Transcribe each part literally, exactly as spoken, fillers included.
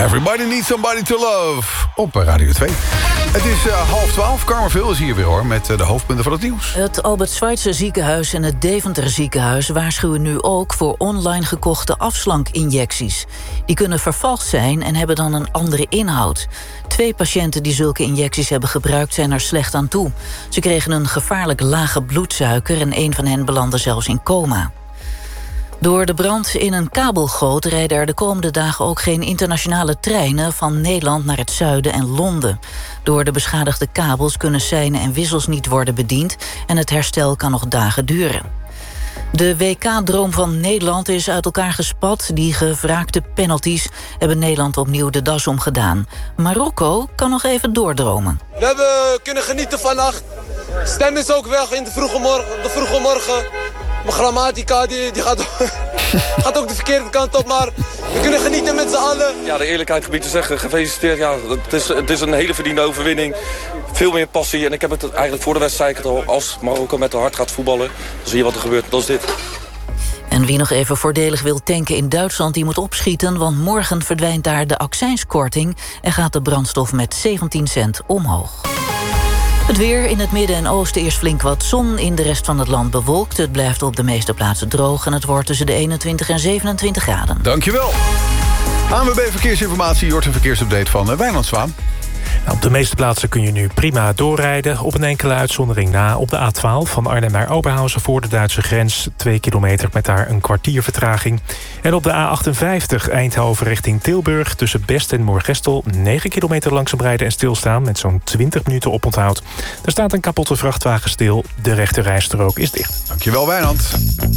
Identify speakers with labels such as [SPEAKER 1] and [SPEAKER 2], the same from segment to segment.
[SPEAKER 1] Everybody needs somebody to love. Op Radio twee. Het is uh, half twaalf. Carmerville is hier weer hoor. Met uh, de hoofdpunten van het nieuws.
[SPEAKER 2] Het Albert Schweitzer ziekenhuis en het Deventer ziekenhuis waarschuwen nu ook voor online gekochte afslankinjecties. Die kunnen vervalst zijn en hebben dan een andere inhoud. Twee patiënten die zulke injecties hebben gebruikt zijn er slecht aan toe. Ze kregen een gevaarlijk lage bloedsuiker en een van hen belandde zelfs in coma. Door de brand in een kabelgoot rijden er de komende dagen ook geen internationale treinen van Nederland naar het zuiden en Londen. Door de beschadigde kabels kunnen seinen en wissels niet worden bediend en het herstel kan nog dagen duren. De W K-droom van Nederland is uit elkaar gespat. Die gevraagde penalties hebben Nederland opnieuw de das omgedaan. Marokko kan nog even doordromen.
[SPEAKER 3] We hebben kunnen genieten vannacht. Stem is ook weg in de vroege morgen. De vroege morgen. Mijn grammatica die, die gaat, gaat ook de verkeerde kant op, maar we kunnen genieten met z'n allen.
[SPEAKER 4] Ja, de eerlijkheid gebied te zeggen, gefeliciteerd. Ja, het, is, het is een hele verdiende overwinning. Veel meer passie en ik heb het eigenlijk voor de wedstrijd al. Als Marokko met de hart gaat voetballen, dan zie je wat er gebeurt. Dat is dit.
[SPEAKER 2] En wie nog even voordelig wil tanken in Duitsland, die moet opschieten, want morgen verdwijnt daar de accijnskorting en gaat de brandstof met zeventien cent omhoog. Het weer in het midden en oosten eerst flink wat zon. In de rest van het land bewolkt. Het blijft op de meeste plaatsen droog en het wordt tussen de eenentwintig en zevenentwintig graden.
[SPEAKER 1] Dankjewel. A N W B Verkeersinformatie, hoort een verkeersupdate van uh, Wijnand Zwaan.
[SPEAKER 5] Nou, op de meeste plaatsen kun je nu prima doorrijden. Op een enkele uitzondering na. Op de A twaalf van Arnhem naar Oberhausen voor de Duitse grens. Twee kilometer met daar een kwartier vertraging. En op de A achtenvijftig Eindhoven richting Tilburg. Tussen Best en Moergestel negen kilometer langzaam rijden en stilstaan. Met zo'n twintig minuten oponthoud. Er staat een kapotte vrachtwagen stil. De rechterrijstrook is dicht.
[SPEAKER 1] Dankjewel Wijnand.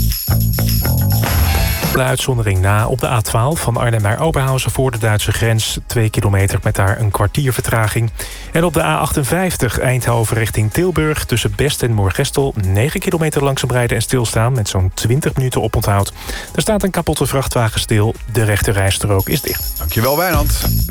[SPEAKER 5] De uitzondering na op de A twaalf van Arnhem naar Oberhausen voor de Duitse grens. Twee kilometer met daar een kwartier vertraging. En op de A achtenvijftig Eindhoven richting Tilburg. Tussen Best en Moergestel negen kilometer langzaam rijden en stilstaan. Met zo'n twintig minuten oponthoud. Er staat een kapotte vrachtwagen stil. De rechterrijstrook is dicht.
[SPEAKER 1] Dankjewel Wijnand.